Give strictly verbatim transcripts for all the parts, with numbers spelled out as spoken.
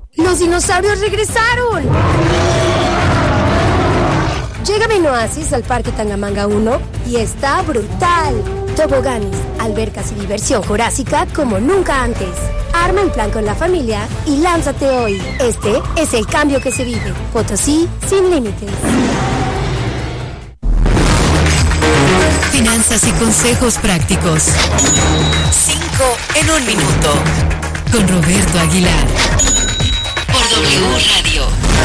¡Los dinosaurios regresaron! Llega Benoasis al Parque Tangamanga uno y está brutal. Toboganes, albercas y diversión jurásica como nunca antes. Arma el plan con la familia y lánzate hoy. Este es el cambio que se vive. Potosí sin límites. Finanzas y consejos prácticos. Cinco en un minuto. Con Roberto Aguilar. Por W Radio.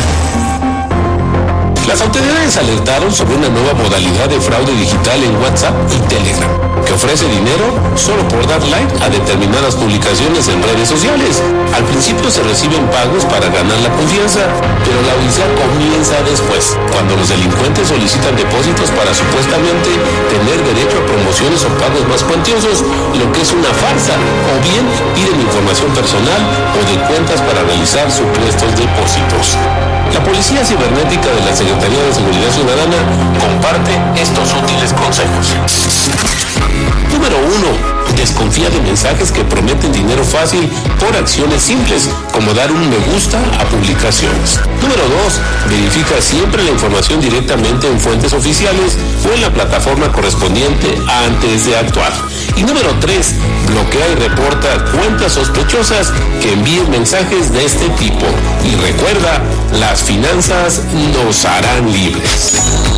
Las autoridades alertaron sobre una nueva modalidad de fraude digital en WhatsApp y Telegram, que ofrece dinero solo por dar like a determinadas publicaciones en redes sociales. Al principio se reciben pagos para ganar la confianza, pero la odisea comienza después, cuando los delincuentes solicitan depósitos para supuestamente tener derecho a promociones o pagos más cuantiosos, lo que es una farsa, o bien piden información personal o de cuentas para realizar supuestos depósitos. La Policía Cibernética de la Secretaría de Seguridad Ciudadana comparte estos útiles consejos. Número uno. Desconfía de mensajes que prometen dinero fácil por acciones simples, como dar un me gusta a publicaciones. Número dos. Verifica siempre la información directamente en fuentes oficiales o en la plataforma correspondiente antes de actuar. Y número tres. Bloquea y reporta cuentas sospechosas que envíen mensajes de este tipo. Y recuerda, las finanzas nos harán libres.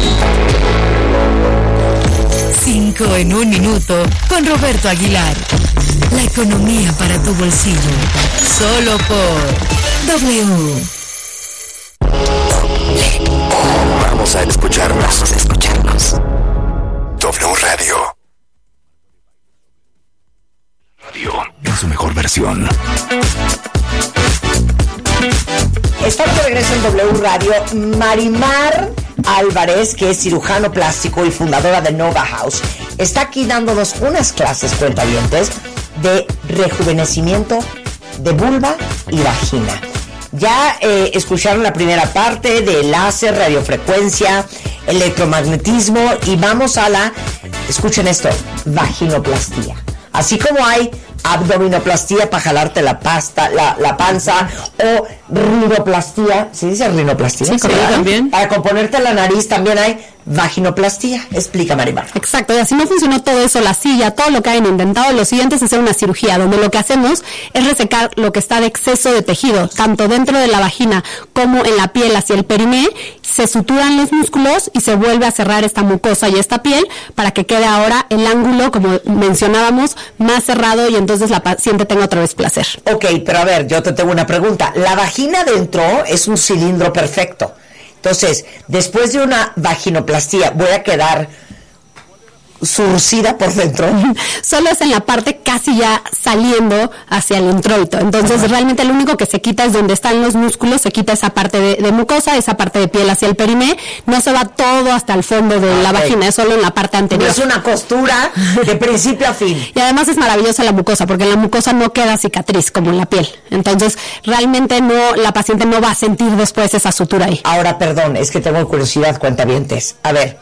Cinco en un minuto con Roberto Aguilar. La economía para tu bolsillo. Solo por W. Vamos a escucharnos. Vamos a escucharnos. W Radio. Radio en su mejor versión. Estamos de regreso en W Radio. Marimar Álvarez, que es cirujano plástico y fundadora de Nova House, está aquí dándonos unas clases, cuentavientes, de rejuvenecimiento de vulva y vagina. Ya eh, escucharon la primera parte de láser, radiofrecuencia, electromagnetismo y vamos a la, escuchen esto, vaginoplastía. Así como hay abdominoplastía para jalarte la pasta, la, la panza, o rinoplastía, ¿se dice rinoplastía? Sí, correcto, también. Para componerte la nariz también hay vaginoplastía. Explica, Marimar. Exacto, y así no funcionó todo eso, la silla, todo lo que hayan intentado, lo siguiente es hacer una cirugía, donde lo que hacemos es resecar lo que está de exceso de tejido, tanto dentro de la vagina como en la piel hacia el periné, se suturan los músculos y se vuelve a cerrar esta mucosa y esta piel para que quede ahora el ángulo, como mencionábamos, más cerrado y entonces la paciente tenga otra vez placer. Ok, pero a ver, yo te tengo una pregunta. La vagina dentro es un cilindro perfecto. Entonces, después de una vaginoplastía, ¿voy a quedar surcida por dentro? Solo es en la parte casi ya saliendo hacia el introito. Entonces, ajá, realmente lo único que se quita es donde están los músculos, se quita esa parte de, de mucosa, esa parte de piel hacia el periné, no se va todo hasta el fondo de okay. la vagina, es solo en la parte anterior. No es una costura de principio a fin. Y además es maravillosa la mucosa, porque en la mucosa no queda cicatriz como en la piel. Entonces, realmente no, la paciente no va a sentir después esa sutura ahí. Ahora, perdón, es que tengo curiosidad, cuentavientes. A ver,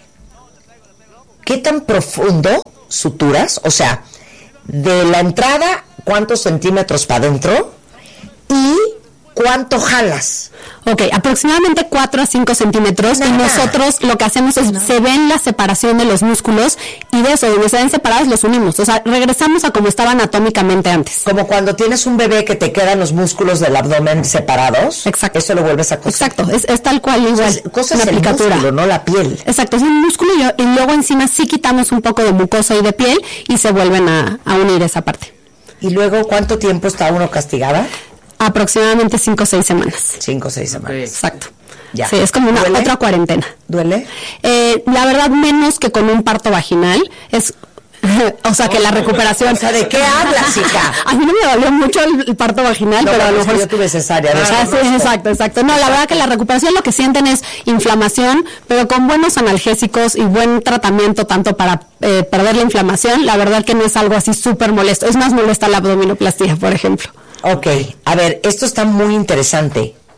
¿qué tan profundo suturas? O sea, de la entrada, ¿cuántos centímetros para adentro? Y ¿cuánto jalas? Ok, aproximadamente cuatro a cinco centímetros. Nada. Y nosotros lo que hacemos es, no. se ven la separación de los músculos y de eso, donde se ven separados, los unimos. O sea, regresamos a como estaba anatómicamente antes. Como cuando tienes un bebé que te quedan los músculos del abdomen separados. Exacto. Eso lo vuelves a coser. Exacto, es, es tal cual igual. Entonces, cosa es el músculo, no la piel. Exacto, es un músculo y, y luego encima sí quitamos un poco de mucosa y de piel y se vuelven a, a unir esa parte. ¿Y luego cuánto tiempo está uno castigada? Aproximadamente cinco o seis semanas. Cinco o seis semanas. Exacto. Ya. Sí, es como una ¿Duele? otra cuarentena. ¿Duele? Eh, la verdad, menos que con un parto vaginal. Es, o sea, que la recuperación... O sea, ¿de qué hablas, hija? A mí no me dolió mucho el, el parto vaginal, no, pero a lo mejor... yo tuve cesárea. Ah, ah, sí, exacto, exacto. No, la verdad que la recuperación lo que sienten es inflamación, pero con buenos analgésicos y buen tratamiento tanto para eh, perder la inflamación, la verdad que no es algo así súper molesto. Es más molesta la abdominoplastía, por ejemplo. Ok, a ver, esto está muy interesante.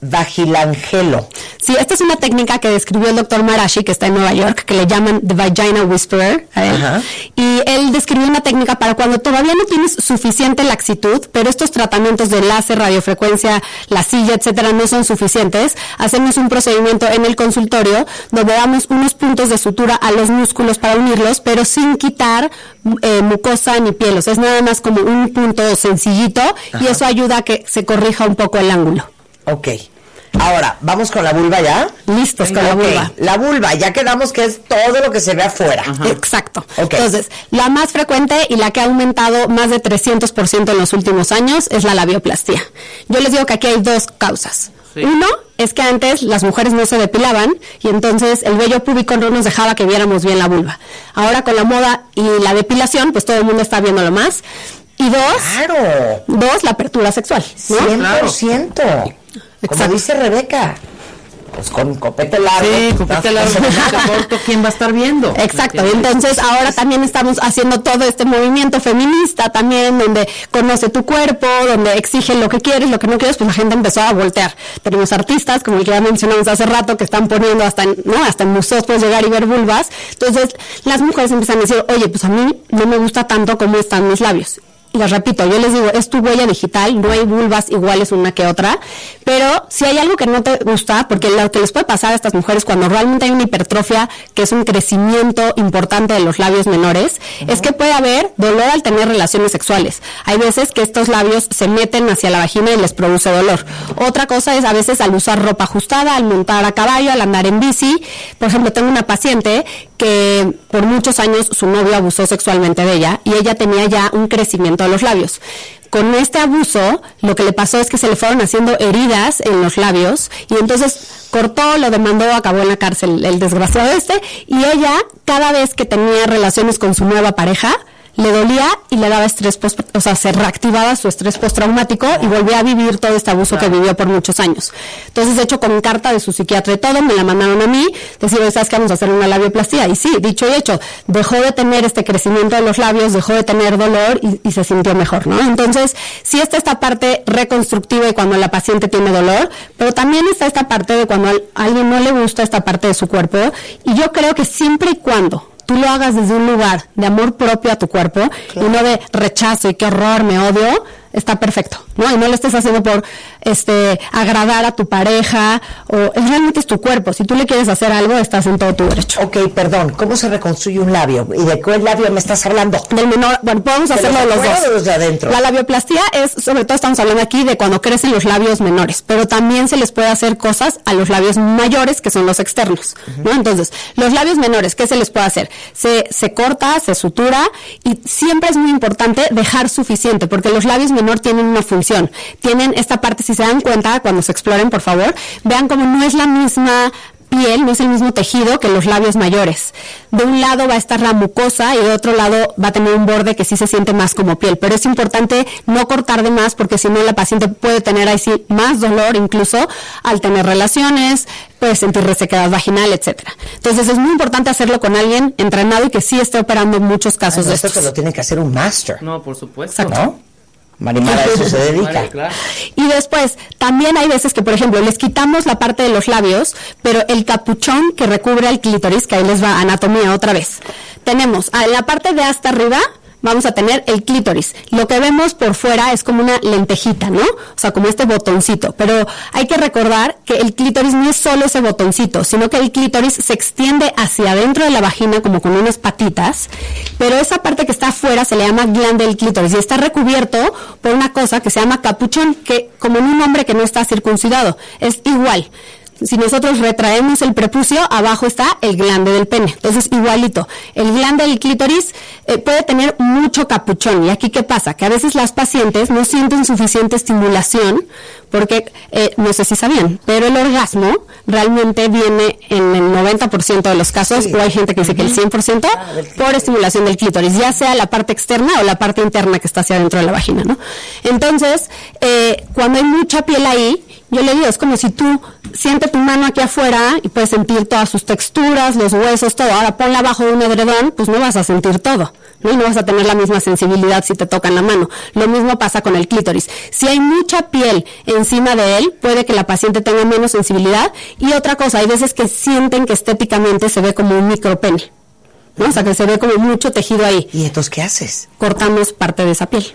vagilangelo. Sí, esta es una técnica que describió el doctor Marashi, que está en Nueva York, que le llaman The Vagina Whisperer. ¿eh? Y él describió una técnica para cuando todavía no tienes suficiente laxitud, pero estos tratamientos de láser, radiofrecuencia, la silla, etcétera, no son suficientes. Hacemos un procedimiento en el consultorio donde damos unos puntos de sutura a los músculos para unirlos, pero sin quitar eh, mucosa ni piel. O sea, es nada más como un punto sencillito. Ajá. Y eso ayuda a que se corrija un poco el ángulo. Ok. Ahora, ¿vamos con la vulva ya? Listos con la okay. vulva. La vulva, ya quedamos que es todo lo que se ve afuera. Ajá. Exacto. Okay. Entonces, la más frecuente y la que ha aumentado más de trescientos por ciento en los últimos años es la labioplastía. Yo les digo que aquí hay dos causas. Sí. Uno es que antes las mujeres no se depilaban y entonces el vello púbico no nos dejaba que viéramos bien la vulva. Ahora con la moda y la depilación, pues todo el mundo está viéndolo más. Y dos, claro. dos, la apertura sexual, ¿no? cien por ciento. Como exacto. dice Rebeca. Pues con copete largo. Sí, copete largo, corto, ¿quién va a estar viendo? Exacto, y entonces ahora también estamos haciendo todo este movimiento feminista también, donde conoce tu cuerpo, donde exige lo que quieres, lo que no quieres, pues la gente empezó a voltear. Tenemos artistas, como el que ya mencionamos hace rato, que están poniendo hasta en, ¿no? hasta en museos puedes llegar y ver vulvas. Entonces, las mujeres empiezan a decir, oye, pues a mí no me gusta tanto cómo están mis labios. Y les repito, yo les digo, es tu huella digital, no hay vulvas iguales una que otra, pero si hay algo que no te gusta, porque lo que les puede pasar a estas mujeres cuando realmente hay una hipertrofia, que es un crecimiento importante de los labios menores, uh-huh. es que puede haber dolor al tener relaciones sexuales. Hay veces que estos labios se meten hacia la vagina y les produce dolor. Otra cosa es a veces al usar ropa ajustada, al montar a caballo, al andar en bici. Por ejemplo, tengo una paciente que por muchos años su novio abusó sexualmente de ella y ella tenía ya un crecimiento de los labios. Con este abuso, lo que le pasó es que se le fueron haciendo heridas en los labios y entonces cortó, lo demandó, acabó en la cárcel el desgraciado este, y ella cada vez que tenía relaciones con su nueva pareja, le dolía y le daba estrés, post, o sea, se reactivaba su estrés postraumático y volvía a vivir todo este abuso claro. que vivió por muchos años. Entonces, de hecho, con carta de su psiquiatra y todo, me la mandaron a mí, decir, ¿sabes qué? Vamos a hacer una labioplastía. Y sí, dicho y hecho, dejó de tener este crecimiento de los labios, dejó de tener dolor y, y se sintió mejor, ¿no? Entonces, sí está esta parte reconstructiva y cuando la paciente tiene dolor, pero también está esta parte de cuando a alguien no le gusta esta parte de su cuerpo, y yo creo que siempre y cuando tú lo hagas desde un lugar de amor propio a tu cuerpo, claro. y no de rechazo y qué horror, me odio, está perfecto, ¿no? Y no lo estés haciendo por este agradar a tu pareja, o es, realmente es tu cuerpo. Si tú le quieres hacer algo, estás en todo tu derecho. Ok, perdón, ¿cómo se reconstruye un labio? ¿Y de qué labio me estás hablando? Del menor, bueno, podemos ¿De hacerlo de los dos. De los de adentro? La labioplastía es, sobre todo estamos hablando aquí de cuando crecen los labios menores, pero también se les puede hacer cosas a los labios mayores, que son los externos, uh-huh. ¿no? Entonces, los labios menores, ¿qué se les puede hacer? Se, se corta, se sutura, y siempre es muy importante dejar suficiente, porque los labios menores tienen una función, tienen esta parte, si se dan cuenta, cuando se exploren, por favor, vean como no es la misma piel, no es el mismo tejido que los labios mayores. De un lado va a estar la mucosa y de otro lado va a tener un borde que sí se siente más como piel, pero es importante no cortar de más porque si no la paciente puede tener ahí sí más dolor, incluso al tener relaciones, puede sentir resequedad vaginal, etcétera. Entonces es muy importante hacerlo con alguien entrenado y que sí esté operando muchos casos Ay, no, de esto estos. Esto lo tiene que hacer un máster. No, por supuesto. Exacto. ¿No? Marimar a eso se dedica. Vale, claro. Y después, también hay veces que, por ejemplo, les quitamos la parte de los labios, pero el capuchón que recubre al clítoris, que ahí les va anatomía otra vez. Tenemos a la parte de hasta arriba, vamos a tener el clítoris. Lo que vemos por fuera es como una lentejita, ¿no? O sea, como este botoncito. Pero hay que recordar que el clítoris no es solo ese botoncito, sino que el clítoris se extiende hacia adentro de la vagina como con unas patitas, pero esa parte que está afuera se le llama glande del clítoris y está recubierto por una cosa que se llama capuchón, que como en un hombre que no está circuncidado, es igual. Si nosotros retraemos el prepucio, abajo está el glande del pene. Entonces, igualito. El glande del clítoris eh, puede tener mucho capuchón. ¿Y aquí qué pasa? Que a veces las pacientes no sienten suficiente estimulación porque, eh, no sé si sabían, pero el orgasmo realmente viene en el noventa por ciento de los casos, sí. o hay gente que dice uh-huh. que el cien por ciento, ah, por estimulación del clítoris, ya sea la parte externa o la parte interna que está hacia adentro de la vagina, ¿no? Entonces, eh, cuando hay mucha piel ahí, yo le digo, es como si tú siente tu mano aquí afuera y puedes sentir todas sus texturas, los huesos, todo. Ahora ponla abajo de un edredón, pues no vas a sentir todo, ¿no? Y no vas a tener la misma sensibilidad si te tocan la mano. Lo mismo pasa con el clítoris. Si hay mucha piel encima de él, puede que la paciente tenga menos sensibilidad. Y otra cosa, hay veces que sienten que estéticamente se ve como un micropene, ¿no? O sea, que se ve como mucho tejido ahí. ¿Y entonces qué haces? Cortamos parte de esa piel.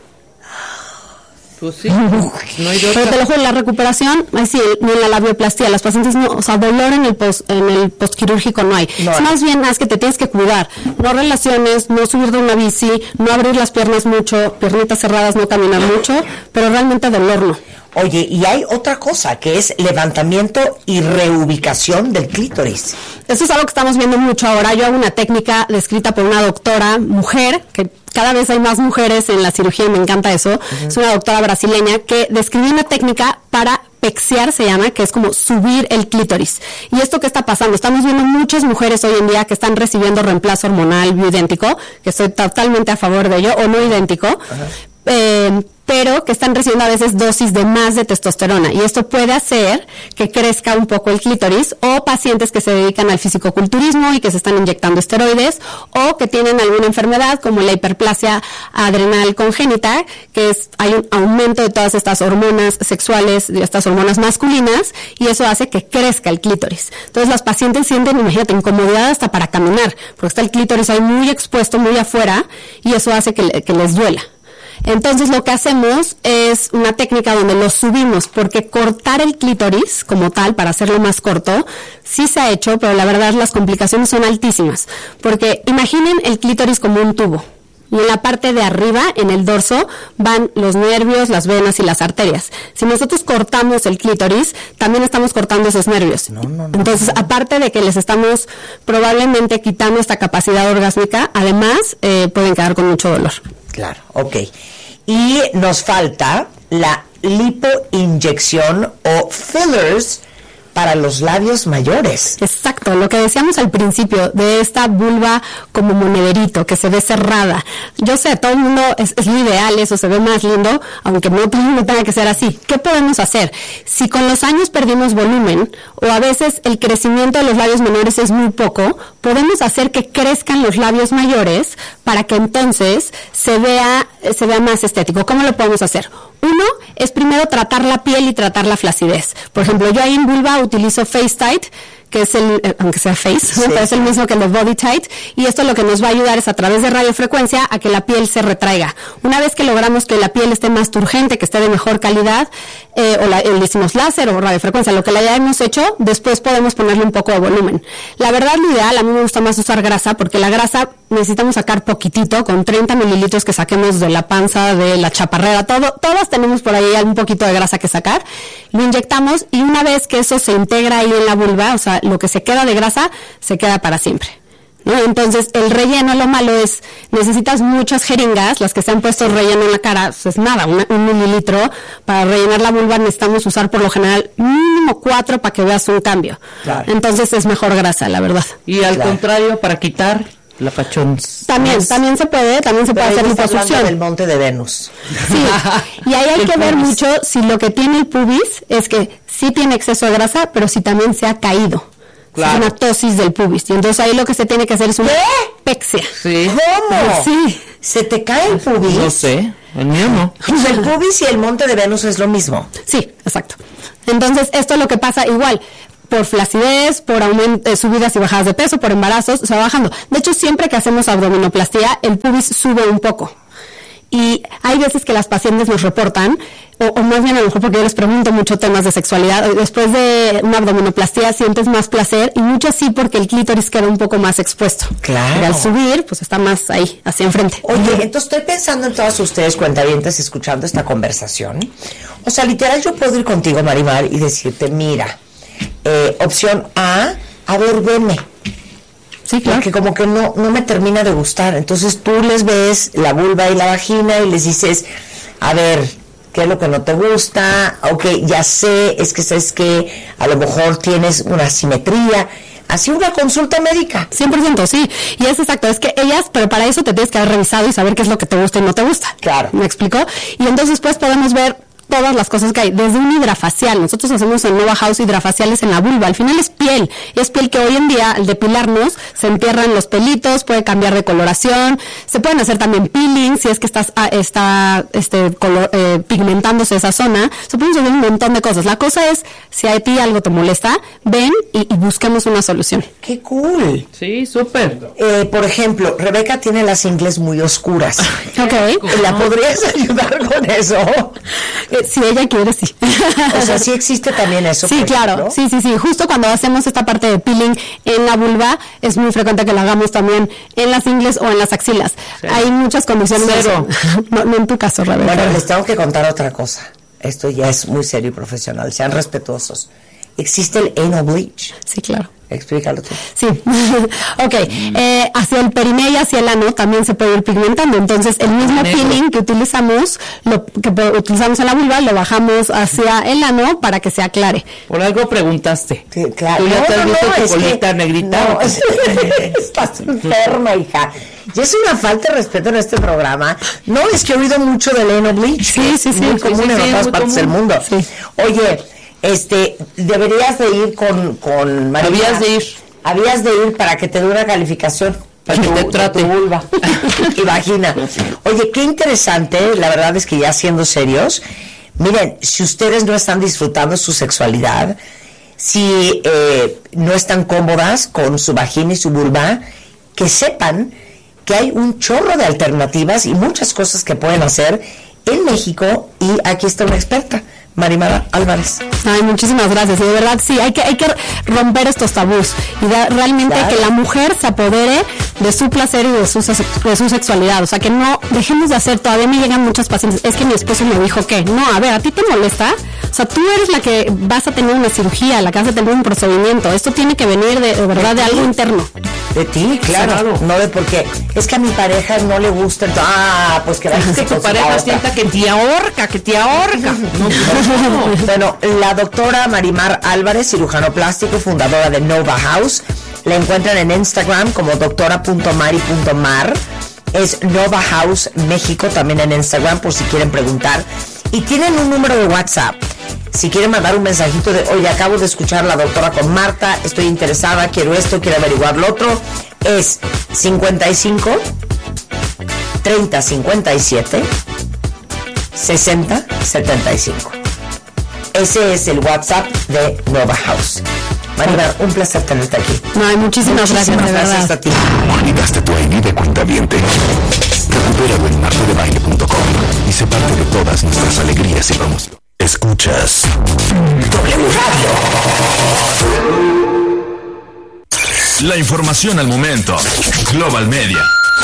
Pues sí, no hay de otra. Pero te lo juro, la recuperación, ay sí, ni en la labioplastía, las pacientes no, o sea, dolor en el post, en el postquirúrgico no hay. No es hay. más bien más que te tienes que cuidar, no relaciones, no subir de una bici, no abrir las piernas mucho, piernitas cerradas, no caminar mucho, pero realmente dolor no. Oye, y hay otra cosa, que es levantamiento y reubicación del clítoris. Eso es algo que estamos viendo mucho ahora. Yo hago una técnica descrita por una doctora mujer, que cada vez hay más mujeres en la cirugía y me encanta eso. Uh-huh. Es una doctora brasileña que describió una técnica para pexear, se llama, que es como subir el clítoris. ¿Y esto qué está pasando? Estamos viendo muchas mujeres hoy en día que están recibiendo reemplazo hormonal bioidéntico, que estoy totalmente a favor de ello, o no idéntico. Uh-huh. Eh, pero que están recibiendo a veces dosis de más de testosterona y esto puede hacer que crezca un poco el clítoris, o pacientes que se dedican al fisicoculturismo y que se están inyectando esteroides, o que tienen alguna enfermedad como la hiperplasia adrenal congénita, que es hay un aumento de todas estas hormonas sexuales, de estas hormonas masculinas, y eso hace que crezca el clítoris. Entonces las pacientes sienten, imagínate, incomodidad hasta para caminar, porque está el clítoris ahí muy expuesto, muy afuera, y eso hace que, que les duela. Entonces lo que hacemos es una técnica donde lo subimos, porque cortar el clítoris como tal, para hacerlo más corto, sí se ha hecho, pero la verdad las complicaciones son altísimas, porque imaginen el clítoris como un tubo, y en la parte de arriba, en el dorso, van los nervios, las venas y las arterias. Si nosotros cortamos el clítoris, también estamos cortando esos nervios. No, no, no, Entonces, no. aparte de que les estamos probablemente quitando esta capacidad orgásmica, además eh, pueden quedar con mucho dolor. Claro, ok. Y nos falta la lipoinyección o fillers para los labios mayores. Exacto, lo que decíamos al principio de esta vulva como monederito, que se ve cerrada. Yo sé, todo el mundo es, es lo ideal, eso se ve más lindo, aunque no, no tenga que ser así. ¿Qué podemos hacer? Si con los años perdimos volumen, o a veces el crecimiento de los labios menores es muy poco, podemos hacer que crezcan los labios mayores para que entonces se vea, se vea más estético. ¿Cómo lo podemos hacer? Uno es primero tratar la piel y tratar la flacidez. Por ejemplo, yo ahí en vulva utilizo Face Tight, que es el, eh, aunque sea Face, sí, pero es el mismo que el de Body Tight, y esto lo que nos va a ayudar es a través de radiofrecuencia a que la piel se retraiga. Una vez que logramos que la piel esté más turgente, que esté de mejor calidad, eh, o la, le hicimos láser o radiofrecuencia, lo que le hayamos hecho, después podemos ponerle un poco de volumen. La verdad, lo ideal, a mí me gusta más usar grasa, porque la grasa necesitamos sacar poquitito, con treinta mililitros que saquemos de la panza, de la chaparrera, todo, todas tenemos por ahí un poquito de grasa que sacar, lo inyectamos, y una vez que eso se integra ahí en la vulva, o sea, lo que se queda de grasa, se queda para siempre, ¿no? Entonces, el relleno, lo malo es, necesitas muchas jeringas, las que se han puesto relleno en la cara, pues es nada, una, un mililitro, para rellenar la vulva necesitamos usar por lo general mínimo cuatro para que veas un cambio. Claro. Entonces, es mejor grasa, la verdad. Y al Claro. contrario, para quitar la pachón. También, también se puede, también se puede hacer liposucción. del monte de Venus. Sí, y ahí hay El que ver pubis. mucho si lo que tiene el pubis es que sí tiene exceso de grasa, pero si también se ha caído. Claro. Es una tosis del pubis. Y entonces ahí lo que se tiene que hacer es una ¿Qué? pexia. Sí. ¿Cómo? Sí. ¿Se te cae el pubis? No sé, el mío no. Pues el pubis y el monte de Venus es lo mismo. Sí, exacto. Entonces, esto es lo que pasa igual. Por flacidez, por aumento, eh, subidas y bajadas de peso, por embarazos, se va bajando. De hecho, siempre que hacemos abdominoplastía, el pubis sube un poco. Y hay veces que las pacientes nos reportan, o, o más bien a lo mejor porque yo les pregunto mucho temas de sexualidad, después de una abdominoplastía sientes más placer, y mucho sí porque el clítoris queda un poco más expuesto. Claro. Y al subir, pues está más ahí, hacia enfrente. Oye, entonces estoy pensando en todas ustedes, cuentavientes, escuchando esta conversación. O sea, literal, yo puedo ir contigo, Marimar, y decirte, mira, eh, opción A, a ver, veme. Sí, claro. Porque como que no, no me termina de gustar. Entonces tú les ves la vulva y la vagina y les dices, a ver, ¿qué es lo que no te gusta? Ok, ya sé, es que sabes que a lo mejor tienes una asimetría. Así una consulta médica. cien por ciento, sí. Y es exacto, es que ellas, pero para eso te tienes que haber revisado y saber qué es lo que te gusta y no te gusta. Claro. ¿Me explicó? Y entonces pues podemos ver todas las cosas que hay, desde un hidrafacial. Nosotros hacemos en Nova House hidrafaciales en la vulva. Al final es piel, es piel que hoy en día al depilarnos se entierran los pelitos, puede cambiar de coloración, se pueden hacer también peeling si es que estás ah, está este color, eh, pigmentándose esa zona. Se pueden hacer un montón de cosas. La cosa es, si a ti algo te molesta, ven y, y busquemos una solución. ¡Qué cool! Sí, súper. Eh, por ejemplo, Rebeca tiene las ingles muy oscuras. Ok. ¿La podrías ayudar con eso? Eh, si ella quiere, sí. O sea, sí existe también eso. Sí, claro. Ejemplo. Sí, sí, sí. Justo cuando hacemos esta parte de peeling en la vulva, es muy frecuente que la hagamos también en las ingles o en las axilas. Sí. Hay muchas condiciones. Cero. No, no en tu caso, Rebeca. Bueno, les tengo que contar otra cosa. Esto ya es muy serio y profesional. Sean respetuosos. Existe el anal bleach. Sí, claro. Explícalo tú. Sí, ok. Eh, hacia el periné y hacia el ano también se puede ir pigmentando. Entonces, el mismo Negro. peeling que utilizamos, lo que utilizamos en la vulva, lo bajamos hacia el ano para que se aclare. Por algo preguntaste. Sí, claro. ¿Tú ya no, te has no, visto no, tu es colita que, negrita? No, es, estás enferma, hija. Y es una falta de respeto en este programa. No, es que he oído mucho del anal bleach. Sí, sí, sí. Muy sí, común sí, en sí, otras partes común. del mundo. Sí. Oye, este, deberías de ir con, con María. Habías de ir. Habías de ir para que te dé una calificación. Para que te trate. Tu vulva y vagina. Oye, qué interesante, la verdad es que ya siendo serios, miren, si ustedes no están disfrutando su sexualidad, si eh, no están cómodas con su vagina y su vulva, que sepan que hay un chorro de alternativas y muchas cosas que pueden hacer en México, y aquí está una experta, Marimar Álvarez. Ay, muchísimas gracias. Y de verdad, sí, hay que hay que romper estos tabús y da, realmente claro. que la mujer se apodere de su placer y de su, de su sexualidad. O sea, que no dejemos de hacer. Todavía me llegan muchos pacientes. Es que mi esposo me dijo que, no, a ver, ¿a ti te molesta? O sea, tú eres la que vas a tener una cirugía, la que vas a tener un procedimiento. Esto tiene que venir de, de verdad de algo interno. De ti, claro. claro. No de porque es que a mi pareja no le gusta. Entonces, ah, pues que es que tu pareja sienta que te ahorca, que te ahorca. No, no. Bueno, la doctora Marimar Álvarez, cirujano plástico, fundadora de Nova House. La encuentran en Instagram como doctora punto mari punto mar. Es Nova House México también en Instagram por si quieren preguntar. Y tienen un número de WhatsApp. Si quieren mandar un mensajito de, oye, acabo de escuchar a la doctora con Marta, estoy interesada, quiero esto, quiero averiguar lo otro, es cincuenta y cinco, treinta, cincuenta y siete, sesenta, setenta y cinco. Ese es el WhatsApp de Nova House. Maribel, un placer tenerte aquí. No, muchísimas, muchísimas gracias, gracias a ti. Olvidaste tu I D de cuentaviente. Recupéralo en marta de baile punto com y sé parte de todas nuestras alegrías y promociones. Escuchas W Radio. La información al momento. Global Media.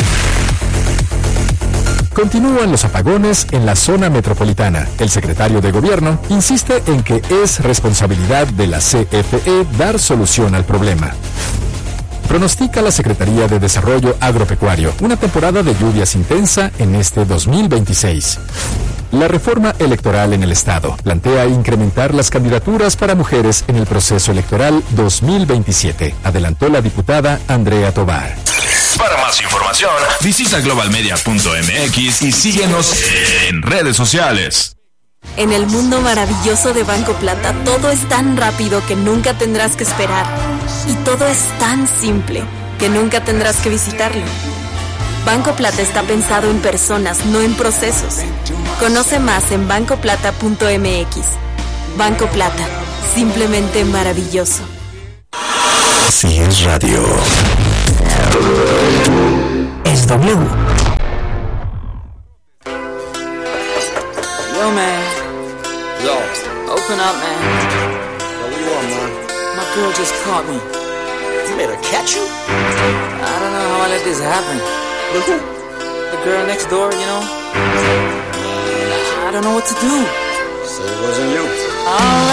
Continúan los apagones en la zona metropolitana. El secretario de Gobierno insiste en que es responsabilidad de la C F E dar solución al problema. Pronostica la Secretaría de Desarrollo Agropecuario una temporada de lluvias intensa en este dos mil veintiséis. La reforma electoral en el Estado plantea incrementar las candidaturas para mujeres en el proceso electoral dos mil veintisiete, adelantó la diputada Andrea Tobar. Para más información, visita global media punto m x y síguenos en redes sociales. En el mundo maravilloso de Banco Plata, todo es tan rápido que nunca tendrás que esperar. Y todo es tan simple que nunca tendrás que visitarlo. Banco Plata está pensado en personas, no en procesos. Conoce más en banco plata punto m x. Banco Plata, simplemente maravilloso. Si es radio, es W. Yo, man. Yo. Open up, man. Yo, what you want, man? My girl just caught me. You made her catch you? I don't know how I let this happen. With who? The girl next door, you know? I don't know what to do.